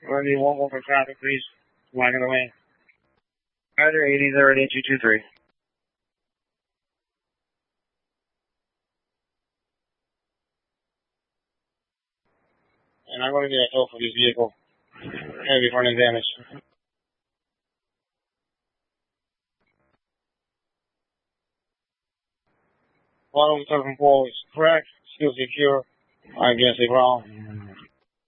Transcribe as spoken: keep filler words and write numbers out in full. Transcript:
Whether you want over traffic, please. Flag of the way. Rider eighty thirty two two three. And I'm going to get a tow for this vehicle. Heavy front end damage. Bottom seven four is correct. Still secure. I guess it's wrong.